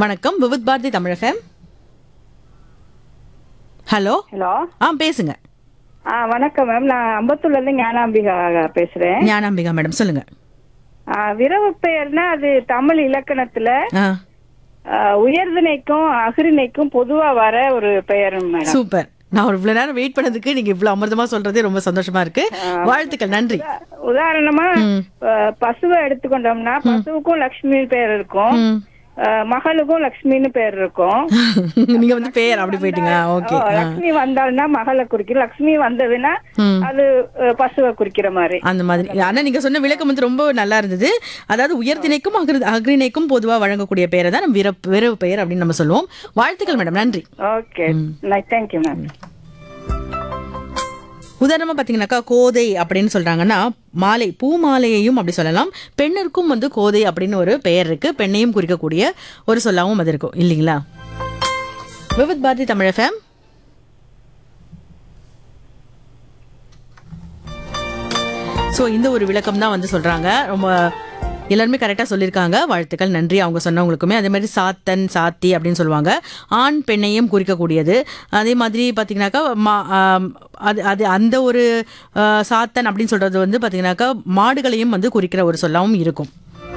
வணக்கம், Vividh Bharathi Tamil FM. Hello. Hello. பேசுங்க. வணக்கம் மேம். நான் அம்பத்தூர்ல இருந்து ஞானாம்பிகா பேசுறேன். ஞானாம்பிகா மேடம், சொல்லுங்க. விரவு பெயர்னா அது தமிழ் இலக்கணத்துல ஆ, உயர்திணைக்கும் அகிரிணைக்கும் பொதுவா வர ஒரு பெயர் மேடம். சூப்பர். நான் ஒரு இவ்வளவு நேரம் வெயிட் பண்ணதுக்கு நீங்க இவ்வளவு அமிர்தமா சொல்றதே ரொம்ப சந்தோஷமா இருக்கு. வாழ்த்துக்கள், நன்றி. உதாரணமா பசுவை எடுத்துக்கொண்டோம்னா பசுவுக்கும் லக்ஷ்மி பெயர் இருக்கும், மகளுக்கும் லக்ஷ்மின்னு பேர் இருக்கும். நீங்க வந்து பேர் அப்படி போயிட்டீங்க. ஓகே. லக்ஷ்மி வந்தால்னா மகளை குறிக்கும், லக்ஷ்மி வந்ததுன்னா அது பசுவை குறிக்கிற மாதிரி. அந்த மாதிரி. ஆனா நீங்க சொன்ன விளக்கம் வந்து ரொம்ப நல்லா இருந்தது. அதாவது உயர்திணைக்கும் அக்ரிணைக்கும் பொதுவா வழங்கக்கூடிய பெயரை தான் நம்ம விரவு பெயர் அப்படின்னு நம்ம சொல்லுவோம். வாழ்த்துக்கள் மேடம், நன்றி. Okay, thank you ma'am. உதாரணமா பாத்தீங்கன்னாக்கா கோதை அப்படின்னு சொல்றாங்கன்னா மாலை, பூ மாலையையும் அப்படி சொல்லலாம். பெண்ணிற்கும் வந்து கோதை அப்படின்னு ஒரு பெயர் இருக்கு. பெண்ணையும் குறிக்கக்கூடிய ஒரு சொல்லாவும் அது இருக்கும் இல்லைங்களா? விவித் பாரதி தமிழ் FM. ஸோ இந்த ஒரு விளக்கம் தான் வந்து சொல்றாங்க. ரொம்ப எல்லாருமே கரெக்டாக சொல்லியிருக்காங்க. வாழ்த்துக்கள், நன்றி அவங்க சொன்னவங்களுக்குமே. அதே மாதிரி சாத்தன், சாத்தி அப்படின்னு சொல்லுவாங்க. ஆண் பெண்ணையும் குறிக்கக்கூடியது. அதே மாதிரி பார்த்தீங்கன்னாக்கா அது அந்த ஒரு சாத்தன் அப்படின்னு சொல்றது வந்து பார்த்தீங்கன்னாக்கா மாடுகளையும் வந்து குறிக்கிற ஒரு சொல்லாவும் இருக்கும்.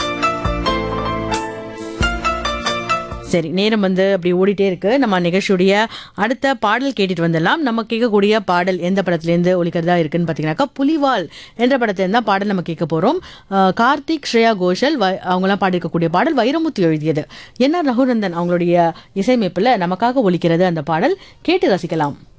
சரி, நேரம் வந்து அப்படி ஓடிட்டே இருக்கு. நம்ம நிகழ்ச்சியுடைய அடுத்த பாடல் கேட்டுட்டு வந்துடலாம். நம்ம கேட்கக்கூடிய பாடல் எந்த படத்துலேருந்து ஒலிக்கிறதா இருக்குன்னு பார்த்தீங்கன்னாக்கா புலிவால் என்ற படத்துலேருந்து தான் பாடல் நம்ம கேட்க போகிறோம். கார்த்திக், ஸ்ரேயா கோஷல் அவங்களாம் பாடியிருக்கக்கூடிய பாடல் வைரமுத்து எழுதியது. NR ரகுநந்தன் அவங்களுடைய இசையமைப்பில் நமக்காக ஒலிக்கிறது அந்த பாடல். கேட்டு ரசிக்கலாம்.